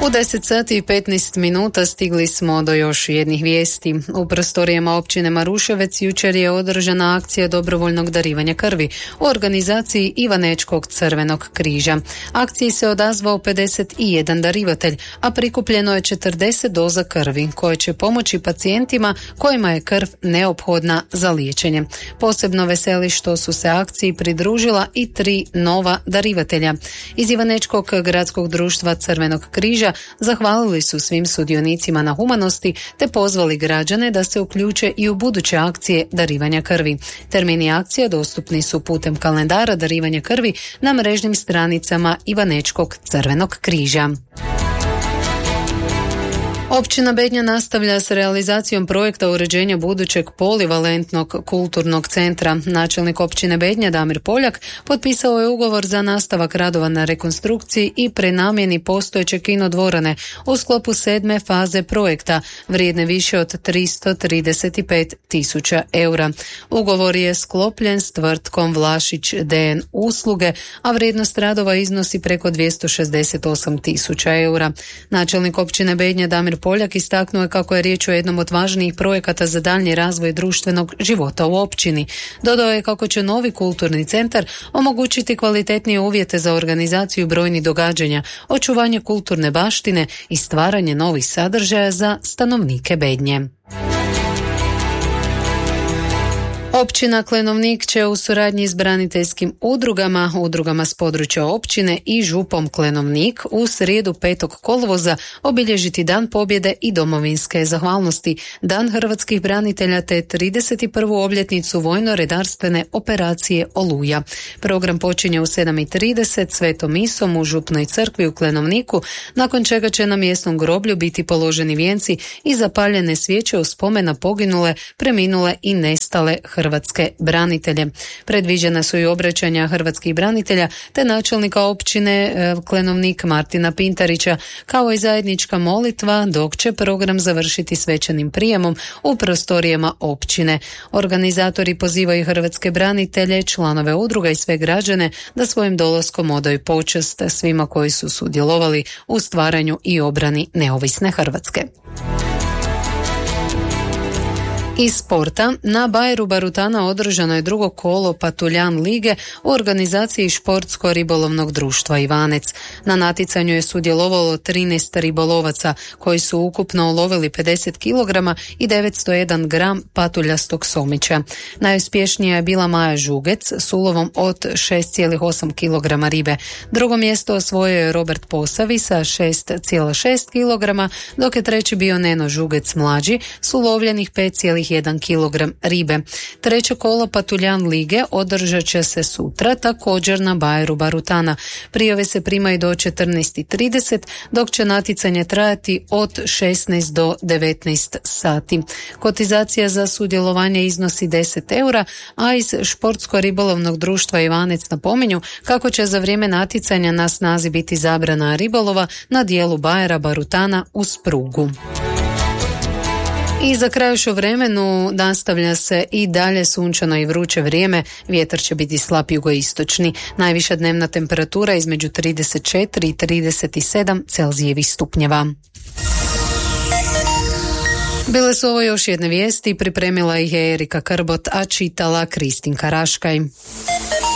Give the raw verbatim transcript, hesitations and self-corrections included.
U deset sati i petnaest minuta stigli smo do još jednih vijesti. U prostorijama općine Maruševec jučer je održana akcija dobrovoljnog darivanja krvi u organizaciji Ivanečkog crvenog križa. Akciji se odazvao pedeset jedan darivatelj, a prikupljeno je četrdeset doza krvi koje će pomoći pacijentima kojima je krv neophodna za liječenje. Posebno veseli što su se akciji pridružila i tri nova darivatelja. Iz Ivanečkog gradskog društva Crvenog križa zahvalili su svim sudionicima na humanosti te pozvali građane da se uključe i u buduće akcije darivanja krvi. Termini akcija dostupni su putem kalendara darivanja krvi na mrežnim stranicama Ivanečkog Crvenog križa. Općina Bednja nastavlja s realizacijom projekta uređenja budućeg polivalentnog kulturnog centra. Načelnik općine Bednja Damir Poljak potpisao je ugovor za nastavak radova na rekonstrukciji i prenamjeni postojeće kinodvorane u sklopu sedme faze projekta, vrijedne više od tristo trideset pet tisuća eura. Ugovor je sklopljen s tvrtkom Vlašić D N usluge, a vrijednost radova iznosi preko dvjesto šezdeset osam tisuća eura. Načelnik općine Bednja Damir Poljak istaknuo je kako je riječ o jednom od važnijih projekata za daljnji razvoj društvenog života u općini. Dodao je kako će novi kulturni centar omogućiti kvalitetnije uvjete za organizaciju brojnih događanja, očuvanje kulturne baštine i stvaranje novih sadržaja za stanovnike Bednje. Općina Klenovnik će u suradnji s braniteljskim udrugama, udrugama s područja općine i župom Klenovnik u srijedu petog kolovoza obilježiti Dan pobjede i domovinske zahvalnosti, Dan hrvatskih branitelja te trideset prvu obljetnicu vojno-redarstvene operacije Oluja. Program počinje u sedam i trideset svetom misom u župnoj crkvi u Klenovniku, nakon čega će na mjesnom groblju biti položeni vijenci i zapaljene svijeće u spomen na poginule, preminule i nestale hrvatske branitelje. Predviđena su i obraćanja hrvatskih branitelja te načelnika općine Klenovnik Martina Pintarića, kao i zajednička molitva, dok će program završiti svečanim prijemom u prostorijama općine. Organizatori pozivaju hrvatske branitelje, članove udruga i sve građane da svojim dolaskom odaju počast svima koji su sudjelovali u stvaranju i obrani neovisne Hrvatske. Iz sporta, na Bajeru Barutana održano je drugo kolo Patuljan lige u organizaciji Športsko-ribolovnog društva Ivanec. Na natjecanju je sudjelovalo trinaest ribolovaca koji su ukupno ulovili pedeset kilograma i devetsto jedan gram patuljastog somića. Najuspješnija je bila Maja Žugec s ulovom od šest zarez osam kilograma ribe. Drugo mjesto osvojio je Robert Posavi sa šest zarez šest kilograma, dok je treći bio Neno Žugec mlađi s ulovljenih pet zarez jedan kilogram ribe. Treće kolo Patuljan lige održat će se sutra također na Bajeru Barutana. Prijave se primaju do četrnaest i trideset, dok će natjecanje trajati od šesnaest do devetnaest sati. Kotizacija za sudjelovanje iznosi deset eura, a iz Športsko-ribolovnog društva Ivanec napominju kako će za vrijeme natjecanja na snazi biti zabrana ribolova na dijelu Bajera Barutana uz prugu. I za kraj još o vremenu nastavlja se i dalje sunčano i vruće vrijeme, vjetar će biti slab jugoistočni. Najviša dnevna temperatura između trideset četiri i trideset sedam Celzijevih stupnjeva. Bile su ovo još jedne vijesti, pripremila ih je Erika Krbot, a čitala Kristinka Raškaj.